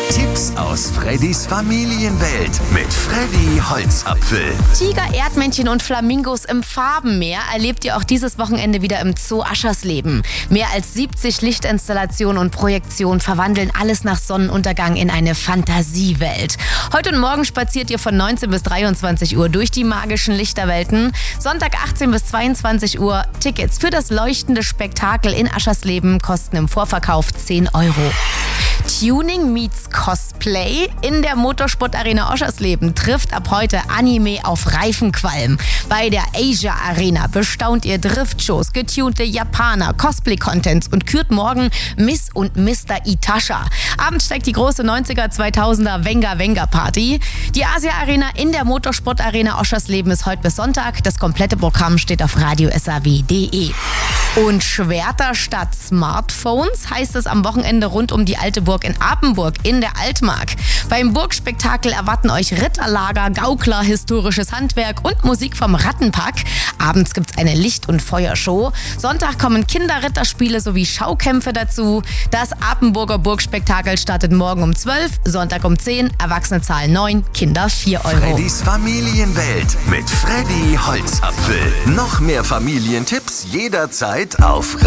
Tipps aus Freddys Familienwelt mit Freddy Holzapfel. Tiger, Erdmännchen und Flamingos im Farbenmeer erlebt ihr auch dieses Wochenende wieder im Zoo Aschersleben. Mehr als 70 Lichtinstallationen und Projektionen verwandeln alles nach Sonnenuntergang in eine Fantasiewelt. Heute und morgen spaziert ihr von 19 bis 23 Uhr durch die magischen Lichterwelten. Sonntag 18 bis 22 Uhr. Tickets für das leuchtende Spektakel in Aschersleben kosten im Vorverkauf 10 €. Tuning meets Cosplay. In der Motorsportarena Oschersleben trifft ab heute Anime auf Reifenqualm. Bei der Asia Arena bestaunt ihr Driftshows, getunte Japaner, Cosplay-Contents und kürt morgen Miss und Mr. Itasha. Abends steigt die große 90er, 2000er Venga Venga Party. Die Asia Arena in der Motorsportarena Oschersleben ist heute bis Sonntag. Das komplette Programm steht auf radiosaw.de. Und Schwerter statt Smartphones heißt es am Wochenende rund um die Alte Burg in Apenburg in der Altmark. Beim Burgspektakel erwarten euch Ritterlager, Gaukler, historisches Handwerk und Musik vom Rattenpack. Abends gibt's eine Licht- und Feuershow. Sonntag kommen Kinderritterspiele sowie Schaukämpfe dazu. Das Apenburger Burgspektakel startet morgen um 12, Sonntag um 10, Erwachsene zahlen 9, Kinder 4 €. Freddys Familienwelt mit Freddy Holzapfel. Noch mehr Familientipps jederzeit auf